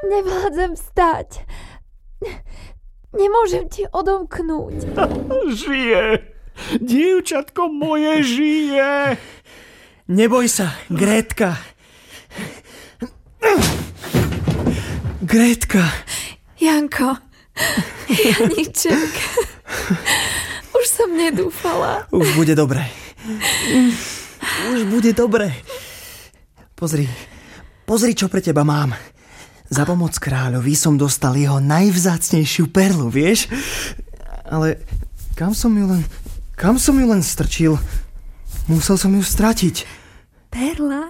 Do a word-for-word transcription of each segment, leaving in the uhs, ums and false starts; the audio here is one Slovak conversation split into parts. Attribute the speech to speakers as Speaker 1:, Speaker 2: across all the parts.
Speaker 1: Nevládzem vstať. Nemôžem ti odomknúť.
Speaker 2: Žije. Dievčatko moje žije.
Speaker 3: Neboj sa, Grétka. Grétka.
Speaker 1: Janko, Janíček. Už som nedúfala.
Speaker 3: Už bude dobre. Už bude dobre. Pozri, pozri, čo pre teba mám. Za pomoc kráľovi som dostal jeho najvzácnejšiu perlu, vieš? Ale kam som ju len, kam som ju len strčil? Musel som ju stratiť.
Speaker 1: Perla?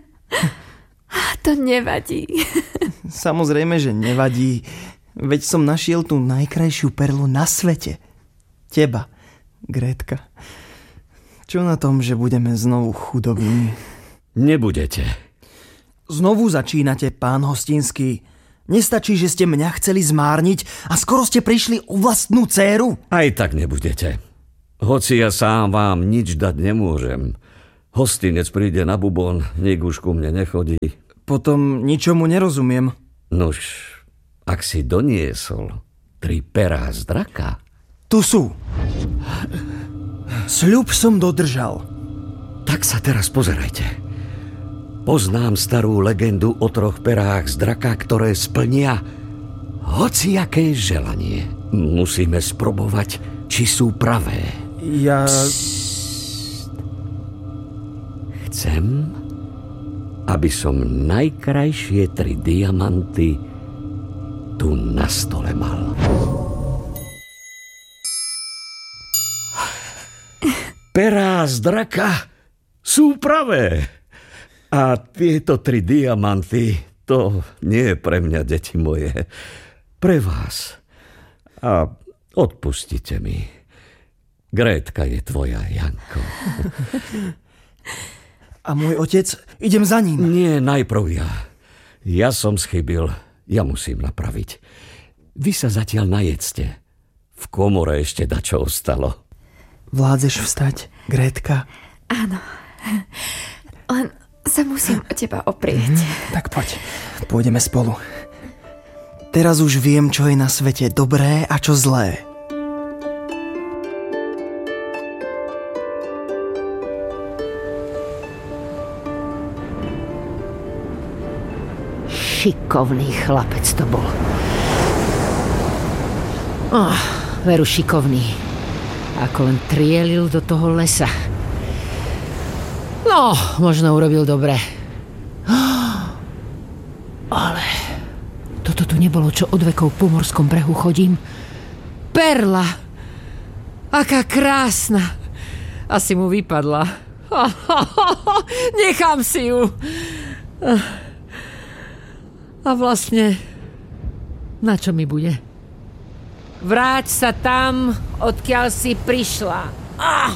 Speaker 1: To nevadí.
Speaker 3: Samozrejme, že nevadí. Veď som našiel tú najkrajšiu perlu na svete. Teba, Grétka. Čo na tom, že budeme znovu chudobní?
Speaker 2: Nebudete.
Speaker 3: Znovu začínate, pán Hostinský. Nestačí, že ste mňa chceli zmárniť a skoro ste prišli o vlastnú dcéru?
Speaker 2: Aj tak nebudete. Hoci ja sám vám nič dať nemôžem. Hostinec príde na bubon, nik už ku mne nechodí.
Speaker 3: Potom ničomu nerozumiem.
Speaker 2: Nuž, ak si doniesol tri perá z draka...
Speaker 3: Tu sú. Sľub som dodržal.
Speaker 2: Tak sa teraz pozerajte. Poznám starú legendu o troch perách z draka, ktoré splnia hociaké želanie. Musíme sprobovať, či sú pravé.
Speaker 3: Ja...
Speaker 2: Psst. Chcem, aby som najkrajšie tri diamanty tu na stole mal. Perá z draka sú pravé. A tieto tri diamanty, to nie je pre mňa, deti moje. Pre vás. A odpustite mi. Grétka je tvoja, Janko.
Speaker 3: A môj otec, idem za ním.
Speaker 2: Nie, najprv ja. Ja som schybil, ja musím napraviť. Vy sa zatiaľ najedzte. V komore ešte dačo ostalo.
Speaker 3: Vládzeš vstať, Grétka?
Speaker 1: Áno. Len... sa musím o teba oprieť.
Speaker 3: Mm, tak poď, pôjdeme spolu. Teraz už viem, čo je na svete dobré a čo zlé.
Speaker 4: Šikovný chlapec to bol. Oh, veru šikovný. Ako len trielil do toho lesa. No, možno urobil dobre. Ale toto tu nebolo, čo od vekov po morskom brehu chodím. Perla! Aká krásna! Asi mu vypadla. Nechám si ju. A vlastne, na čo mi bude? Vráť sa tam, odkiaľ si prišla. Ah!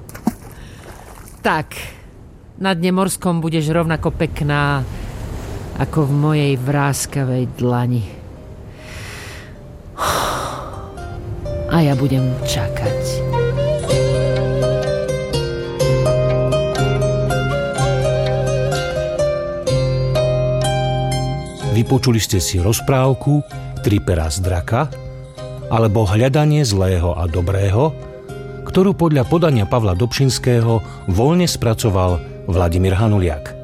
Speaker 4: Tak... Na dne morskom budeš rovnako pekná, ako v mojej vráskavej dlani. A ja budem čakať.
Speaker 5: Vypočuli ste si rozprávku Tri perá z draka, alebo Hľadanie zlého a dobrého, ktorú podľa podania Pavla Dobšinského voľne spracoval Vladimír Hanuliak.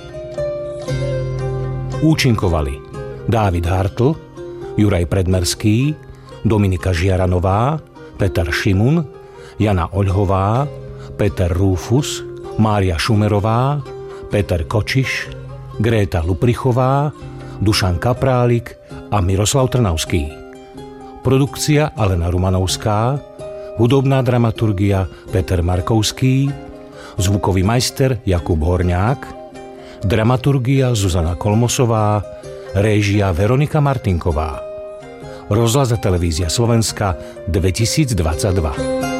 Speaker 5: Účinkovali Dávid Hartl, Juraj Predmerský, Dominika Žiaranová, Peter Šimun, Jana Oľhová, Peter Rúfus, Mária Šumerová, Peter Kočiš, Gréta Luprichová, Dušan Kaprálik a Miroslav Trnavský. Produkcia Alena Rumanovská, hudobná dramaturgia Peter Markovský, zvukový majster Jakub Horňák, dramaturgia Zuzana Kolmosová, réžia Veronika Martinková. Rozhlas a televízia Slovenska dvetisícdvadsaťdva.